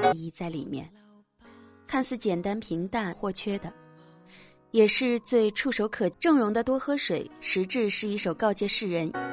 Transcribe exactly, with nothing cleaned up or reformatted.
意义在里面，看似简单平淡或缺的，也是最触手可。正容的多喝水，实质是一首告诫世人